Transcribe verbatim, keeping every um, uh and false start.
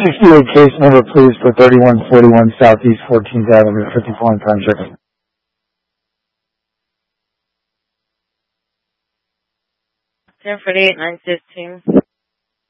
sixty-eight case number, please, for thirty-one forty-one Southeast fourteenth Avenue, fifty-four and Prime Chicken. ten forty-eight, nine fifteen.